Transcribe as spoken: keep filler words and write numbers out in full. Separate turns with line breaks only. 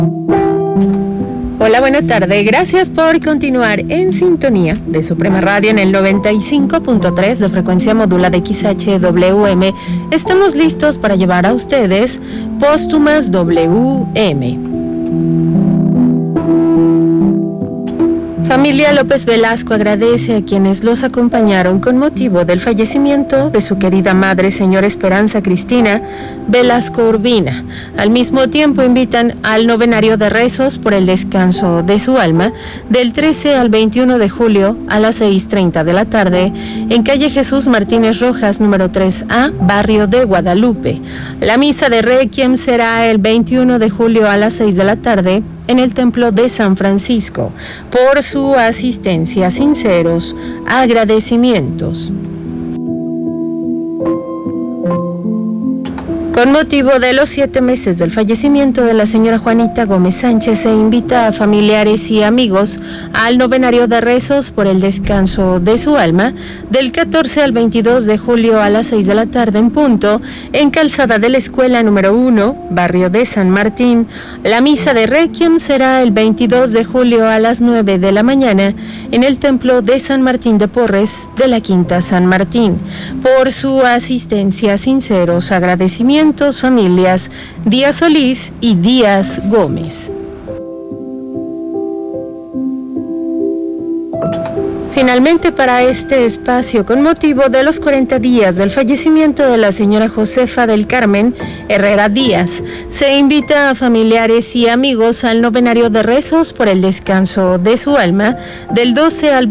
Hola, buena tarde. Gracias por continuar en sintonía de Suprema Radio en el noventa y cinco punto tres de frecuencia modulada X H W M. Estamos listos para llevar a ustedes Póstumas W M. Familia López Velasco agradece a quienes los acompañaron con motivo del fallecimiento de su querida madre, señora Esperanza Cristina Velasco Urbina. Al mismo tiempo invitan al novenario de rezos por el descanso de su alma del trece al veintiuno de julio a las seis treinta de la tarde en calle Jesús Martínez Rojas, número tres A, barrio de Guadalupe. La misa de Requiem será el veintiuno de julio a las seis de la tarde en el Templo de San Francisco. Por su asistencia, sinceros agradecimientos. Con motivo de los siete meses del fallecimiento de la señora Juanita Gómez Sánchez, se invita a familiares y amigos al novenario de rezos por el descanso de su alma del catorce al veintidós de julio a las seis de la tarde en punto, en Calzada de la Escuela número uno, barrio de San Martín. La misa de Requiem será el veintidós de julio a las nueve de la mañana en el Templo de San Martín de Porres de la Quinta San Martín. Por su asistencia, sinceros agradecimientos, familias Díaz Solís y Díaz Gómez. Finalmente, para este espacio, con motivo de los cuarenta días del fallecimiento de la señora Josefa del Carmen Herrera Díaz, se invita a familiares y amigos al novenario de rezos por el descanso de su alma del doce al